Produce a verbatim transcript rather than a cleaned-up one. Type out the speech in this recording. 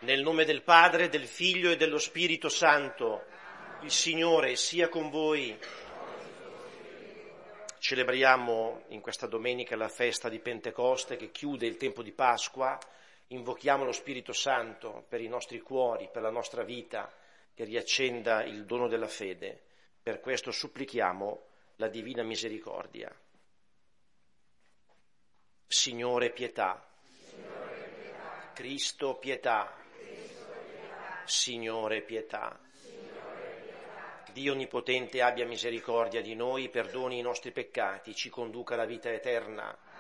Nel nome del Padre, del Figlio e dello Spirito Santo, il Signore sia con voi. Celebriamo in questa domenica la festa di Pentecoste che chiude il tempo di Pasqua. Invochiamo lo Spirito Santo per i nostri cuori, per la nostra vita, che riaccenda il dono della fede. Per questo supplichiamo la Divina Misericordia. Signore pietà. Signore, pietà. Cristo pietà. Signore pietà. Signore, pietà. Dio Onnipotente abbia misericordia di noi, perdoni i nostri peccati, ci conduca alla vita eterna.